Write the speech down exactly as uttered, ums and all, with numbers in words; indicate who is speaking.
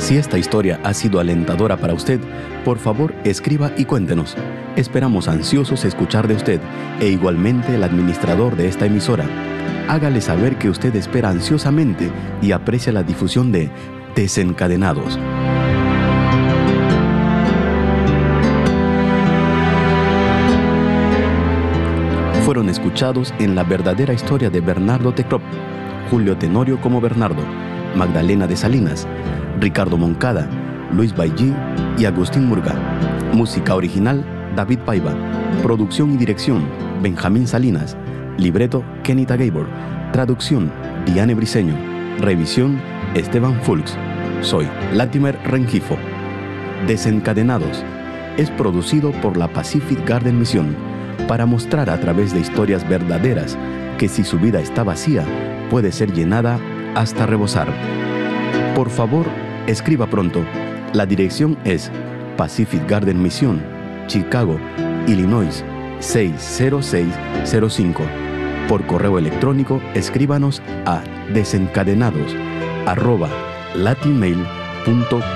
Speaker 1: Si esta historia ha sido alentadora para usted, por favor escriba y cuéntenos. Esperamos ansiosos escuchar de usted e igualmente el administrador de esta emisora. Hágale saber que usted espera ansiosamente y aprecia la difusión de Desencadenados. Fueron escuchados en La verdadera historia de Bernardo Tecrop, Julio Tenorio como Bernardo, Magdalena de Salinas, Ricardo Moncada, Luis Baillín y Agustín Murga. Música original, David Paiva. Producción y dirección, Benjamín Salinas. Libreto, Kenita Gabor. Traducción, Diane Briceño. Revisión, Esteban Fulks. Soy Latimer Rengifo. Desencadenados es producido por la Pacific Garden Mission para mostrar a través de historias verdaderas que si su vida está vacía, puede ser llenada hasta rebosar. Por favor, escriba pronto. La dirección es Pacific Garden Mission, Chicago, Illinois seis cero seis cero cinco. Por correo electrónico, escríbanos a desencadenados arroba latinmail punto com.